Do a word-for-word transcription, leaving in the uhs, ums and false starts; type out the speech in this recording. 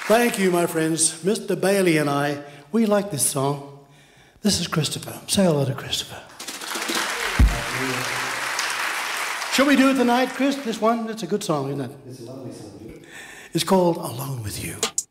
Thank you, my friends. Mister Bailey and I, we like this song. This is Christopher. Say hello to Christopher. Shall we do it tonight, Chris? This one? It's a good song, isn't it? It's a lovely song. It's called Alone With You.